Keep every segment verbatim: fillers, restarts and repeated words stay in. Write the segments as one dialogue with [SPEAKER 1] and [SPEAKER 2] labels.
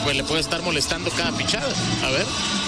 [SPEAKER 1] pues le puede estar molestando cada pichada. A ver.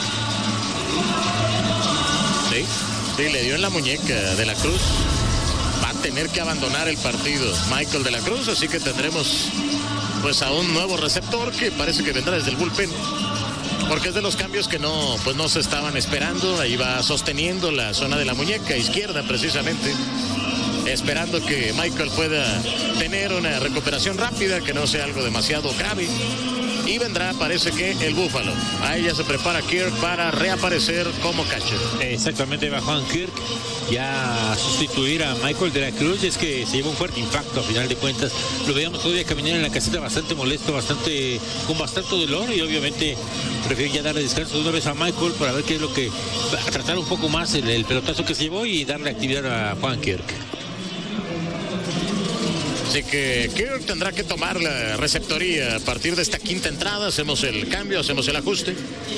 [SPEAKER 1] Sí, sí, le dio en la muñeca de la Cruz. Va a tener que abandonar el partido Michael de la Cruz, así que tendremos pues a un nuevo receptor que parece que vendrá desde el bullpen, porque es de los cambios que no, pues no se estaban esperando. Ahí va sosteniendo la zona de la muñeca izquierda precisamente, esperando que Michael pueda tener una recuperación rápida, que no sea algo demasiado grave. Y vendrá, parece que el Búfalo. Ahí ya se prepara Kirk para reaparecer como catcher.
[SPEAKER 2] Exactamente, va Juan Kirk ya a sustituir a Michael de la Cruz. Y es que se lleva un fuerte impacto a final de cuentas. Lo veíamos todavía caminar en la caseta bastante molesto, bastante con bastante dolor, y obviamente prefiero ya darle descanso de una vez a Michael para ver qué es lo que a tratar un poco más el, el pelotazo que se llevó y darle actividad a Juan Kirk.
[SPEAKER 1] Así que Kirk tendrá que tomar la receptoría a partir de esta quinta entrada. Hacemos el cambio, hacemos el ajuste.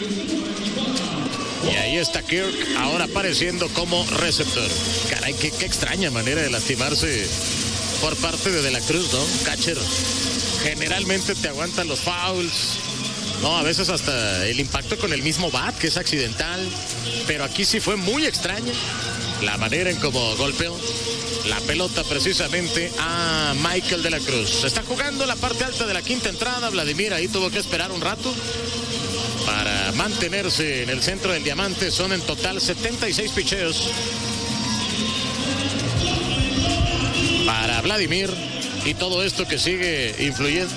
[SPEAKER 1] Y ahí está Kirk, ahora apareciendo como receptor. Caray, qué, qué extraña manera de lastimarse por parte de De la Cruz, ¿no? Catcher, generalmente te aguantan los fouls. No, a veces hasta el impacto con el mismo bat, que es accidental. Pero aquí sí fue muy extraña la manera en cómo golpeó la pelota precisamente a Michael de la Cruz. Se está jugando la parte alta de la quinta entrada. Vladimir ahí tuvo que esperar un rato para mantenerse en el centro del diamante. Son en total setenta y seis picheos para Vladimir, y todo esto que sigue influyendo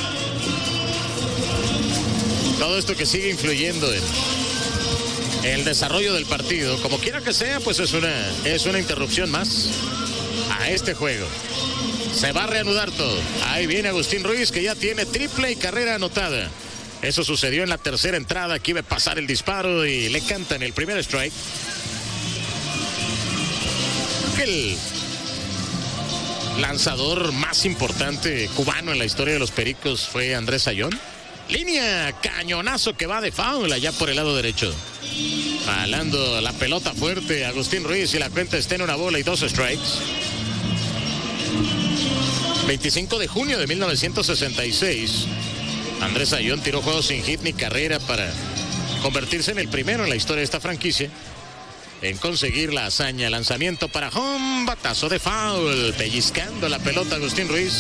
[SPEAKER 1] todo esto que sigue influyendo en el desarrollo del partido. Como quiera que sea, pues es una, es una interrupción más a este juego. Se va a reanudar todo. Ahí viene Agustín Ruiz, que ya tiene triple y carrera anotada. Eso sucedió en la tercera entrada. Aquí va a pasar el disparo y le cantan el primer strike. El lanzador más importante cubano en la historia de los Pericos fue Andrés Ayón. Línea, cañonazo que va de foul allá por el lado derecho. Jalando la pelota fuerte Agustín Ruiz, y la cuenta está en una bola y dos strikes. veinticinco de junio de mil novecientos sesenta y seis. Andrés Ayón tiró juegos sin hit ni carrera para convertirse en el primero en la historia de esta franquicia en conseguir la hazaña. Lanzamiento para home, batazo de foul, pellizcando la pelota Agustín Ruiz.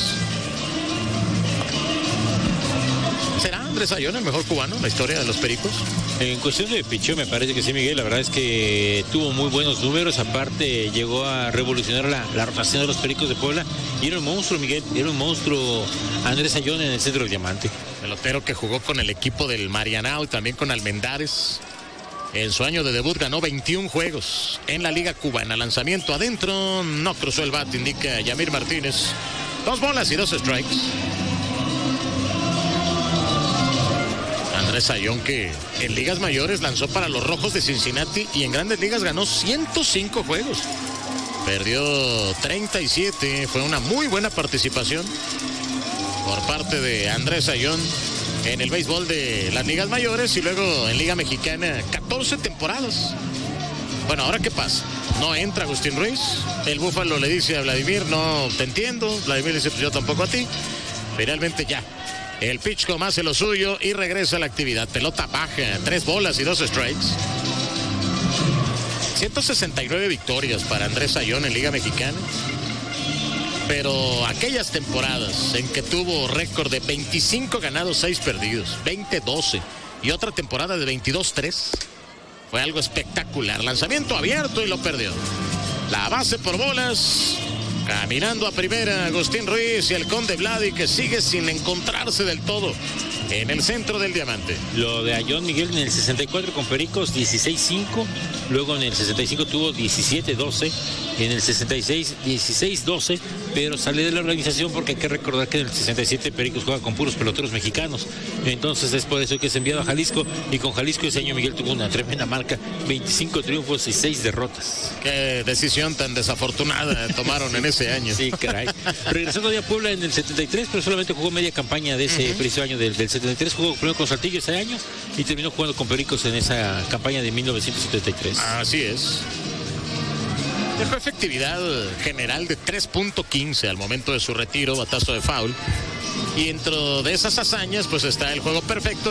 [SPEAKER 1] ¿Será Andrés Ayón el mejor cubano en la historia de los Pericos?
[SPEAKER 2] En cuestión de picheo me parece que sí, Miguel. La verdad es que tuvo muy buenos números. Aparte llegó a revolucionar la, la rotación de los Pericos de Puebla. Y era un monstruo, Miguel. Era un monstruo Andrés Ayón en el centro del diamante.
[SPEAKER 1] Pelotero que jugó con el equipo del Marianao y también con Almendares. En su año de debut ganó veintiún juegos en la Liga Cubana. Lanzamiento adentro, no cruzó el bat, indica Yamir Martínez. Dos bolas y dos strikes. Andrés Ayón, que en ligas mayores lanzó para los Rojos de Cincinnati y en grandes ligas ganó ciento cinco juegos. Perdió treinta y siete. Fue una muy buena participación por parte de Andrés Ayón en el béisbol de las ligas mayores, y luego en Liga Mexicana catorce temporadas. Bueno, ¿ahora qué pasa? No entra Agustín Ruiz. El Búfalo le dice a Vladimir, no te entiendo. Vladimir le dice, pues yo tampoco a ti. Finalmente ya el pitchcom hace lo suyo y regresa a la actividad. Pelota baja, tres bolas y dos strikes. ciento sesenta y nueve victorias para Andrés Ayón en Liga Mexicana. Pero aquellas temporadas en que tuvo récord de veinticinco ganados, seis perdidos, veinte doce, y otra temporada de veintidós tres, fue algo espectacular. Lanzamiento abierto y lo perdió. La base por bolas. Caminando a primera Agustín Ruiz, y el Conde Vladi, que sigue sin encontrarse del todo en el centro del diamante.
[SPEAKER 2] Lo de Ayón, Miguel, en el sesenta y cuatro con Pericos, dieciséis cinco. Luego en el sesenta y cinco tuvo diecisiete doce. En el sesenta y seis, dieciséis doce. Pero sale de la organización porque hay que recordar que en el sesenta y siete Pericos juega con puros peloteros mexicanos. Entonces es por eso que es enviado a Jalisco. Y con Jalisco ese año Miguel tuvo una tremenda marca: veinticinco triunfos y seis derrotas.
[SPEAKER 1] Qué decisión tan desafortunada tomaron en ese año.
[SPEAKER 2] Sí, caray. Regresando a Puebla en el setenta y tres, pero solamente jugó media campaña de ese uh-huh. preciso año del, del setenta y tres. Jugó primero con Saltillo ese año y terminó jugando con Pericos en esa campaña de mil novecientos setenta y tres.
[SPEAKER 1] Así es. Dejó efectividad general de tres punto quince al momento de su retiro, batazo de foul. Y dentro de esas hazañas, pues está el juego perfecto.